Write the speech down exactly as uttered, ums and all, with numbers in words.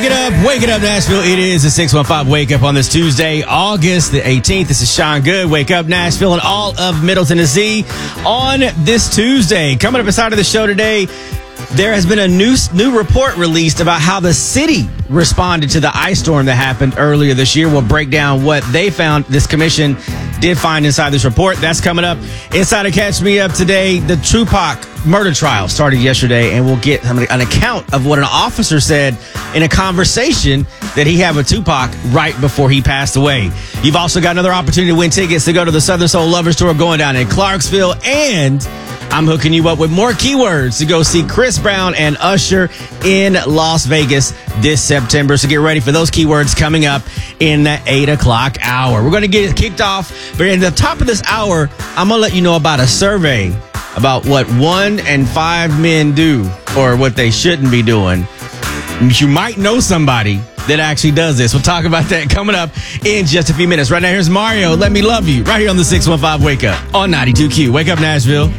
it up, wake it up, Nashville. It is the six one five Wake Up on this Tuesday, August the eighteenth. This is Sean Good. Wake up, Nashville, and all of Middle Tennessee on this Tuesday. Coming up inside of the show today, there has been a new new report released about how the city responded to the ice storm that happened earlier this year. We'll break down what they found. This commission did find inside this report. That's coming up. Inside of Catch Me Up today, the Tupac murder trial started yesterday, and we'll get an account of what an officer said in a conversation that he had with Tupac right before he passed away. You've also got another opportunity to win tickets to go to the Southern Soul Lovers Tour going down in Clarksville, and I'm hooking you up with more keywords to go see Chris Brown and Usher in Las Vegas this September. So get ready for those keywords coming up in the eight o'clock hour. We're going to get it kicked off. But at the top of this hour, I'm going to let you know about a survey about what one and five men do or what they shouldn't be doing. You might know somebody that actually does this. We'll talk about that coming up in just a few minutes. Right now, here's Mario, Let Me Love You, right here on the six one five Wake Up on ninety-two Q. Wake up, Nashville.